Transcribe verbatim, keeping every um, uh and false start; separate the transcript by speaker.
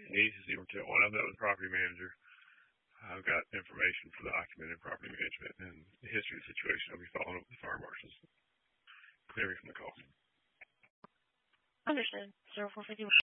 Speaker 1: agency or tell. When I met with the property manager, I've got information for the documented property management and the history of the situation. I'll be following up with the fire marshals, clearing from the call.
Speaker 2: Understood. zero four five one.